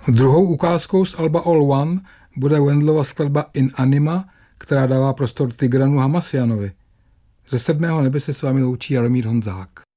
Druhou ukázkou z alba All One bude Wendlova skladba In Anima, která dává prostor Tigranu Hamasjanovi. Ze 7. nebe se s vámi loučí Jaromír Honzák.